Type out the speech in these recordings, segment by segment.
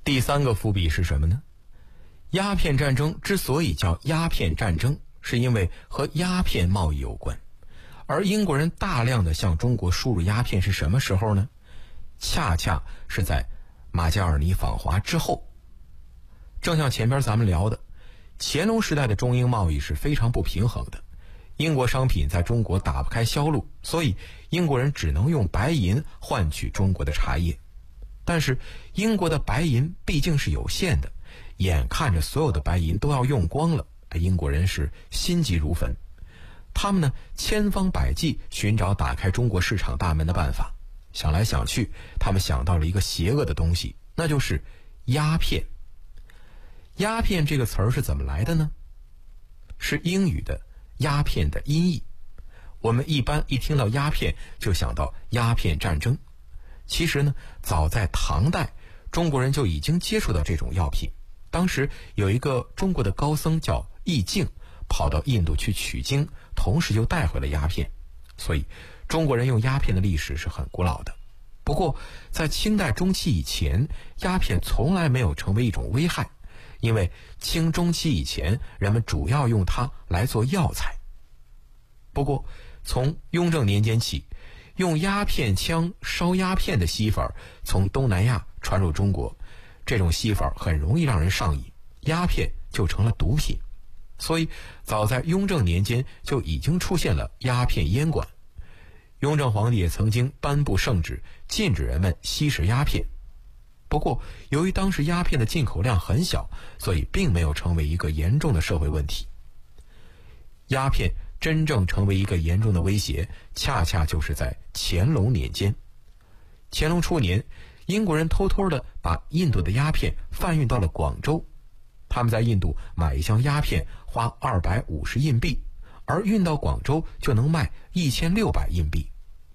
第三个伏笔是什么呢？鸦片战争之所以叫鸦片战争，是因为和鸦片贸易有关。而英国人大量的向中国输入鸦片是什么时候呢？恰恰是在马加尔尼访华之后。正像前边咱们聊的，乾隆时代的中英贸易是非常不平衡的，英国商品在中国打不开销路，所以英国人只能用白银换取中国的茶叶。但是英国的白银毕竟是有限的，眼看着所有的白银都要用光了，英国人是心急如焚。他们呢，千方百计寻找打开中国市场大门的办法，想来想去，他们想到了一个邪恶的东西，那就是鸦片。鸦片这个词儿是怎么来的呢？是英语的鸦片的音译。我们一般一听到鸦片就想到鸦片战争。其实呢，早在唐代，中国人就已经接触到这种药品。当时有一个中国的高僧叫易净，跑到印度去取经，同时就带回了鸦片。所以中国人用鸦片的历史是很古老的。不过在清代中期以前，鸦片从来没有成为一种危害，因为清中期以前人们主要用它来做药材。不过从雍正年间起，用鸦片枪烧鸦片的戏法从东南亚传入中国，这种戏法很容易让人上瘾，鸦片就成了毒品。所以早在雍正年间就已经出现了鸦片烟馆。雍正皇帝也曾经颁布圣旨，禁止人们吸食鸦片。不过由于当时鸦片的进口量很小，所以并没有成为一个严重的社会问题。鸦片真正成为一个严重的威胁，恰恰就是在乾隆年间。乾隆初年，英国人偷偷地把印度的鸦片贩运到了广州。他们在印度买一箱鸦片花250硬币，而运到广州就能卖1600硬币，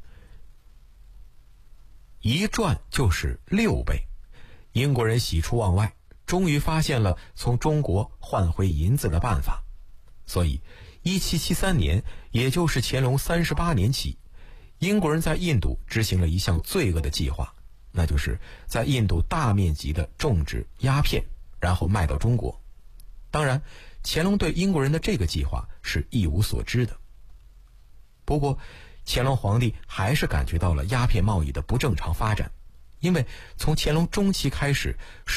一赚就是6倍。英国人喜出望外，终于发现了从中国换回银子的办法。所以1773年，也就是乾隆38年起，英国人在印度执行了一项罪恶的计划，那就是在印度大面积的种植鸦片，然后卖到中国。当然，乾隆对英国人的这个计划是一无所知的。不过乾隆皇帝还是感觉到了鸦片贸易的不正常发展，因为从乾隆中期开始，